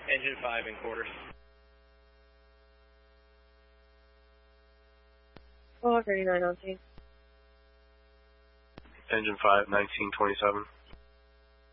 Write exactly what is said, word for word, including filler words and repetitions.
Engine five in quarters. twelve thirty-nine on scene. Engine five, nineteen twenty-seven.